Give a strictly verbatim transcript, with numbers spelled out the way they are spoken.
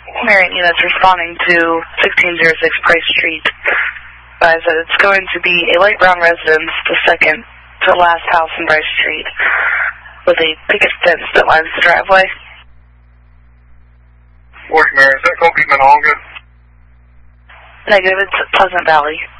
Marion units responding to sixteen oh six Price Street. Advise that it's going to be a light brown residence, the second to the last house in Bryce Street, with a picket fence that lines the driveway. Work, Mary. Is that going to be Monongah? Negative, it's Pleasant Valley.